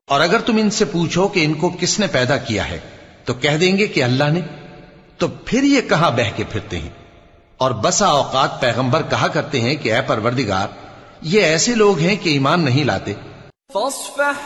और अगर तुम इनसे पूछो कि इनको किसने पैदा किया है तो कह देंगे कि अल्लाह ने। तो फिर ये कहां बह के फिरते हैं। और बसा औकात पैगंबर कहा करते हैं कि ऐ परवरदिगार, ये ऐसे लोग हैं कि ईमान नहीं लाते।